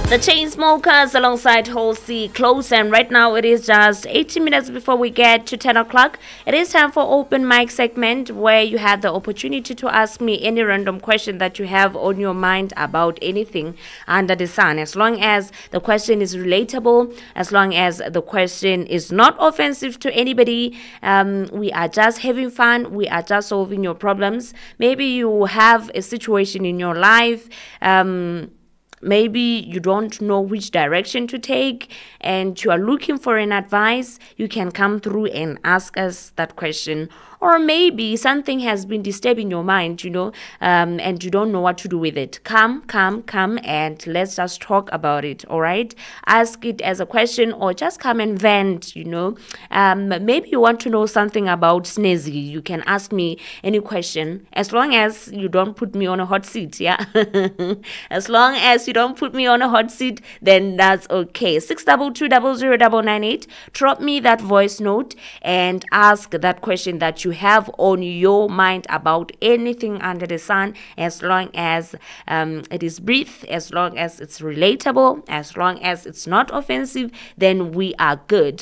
The Chainsmokers alongside Halsey Close, and right now it is just 18 minutes before we get to 10 o'clock. It is time for open mic segment where you have the opportunity to ask me any random question that you have on your mind about anything under the sun. As long as the question is relatable, as long as the question is not offensive to anybody, we are just having fun. We are just solving your problems. Maybe you have a situation in your life. Maybe you don't know which direction to take and you are looking for an advice. You can come through and ask us that question. Or maybe something has been disturbing your mind, and you don't know what to do with it. Come, and let's just talk about it, all right? Ask it as a question or just come and vent, Maybe you want to know something about Snazzy. You can ask me any question as long as you don't put me on a hot seat, yeah? As long as you don't put me on a hot seat, then that's okay. 622000998. Drop me that voice note and ask that question that you have on your mind about anything under the sun, as long as it is brief, as long as it's relatable, as long as it's not offensive, then we are good.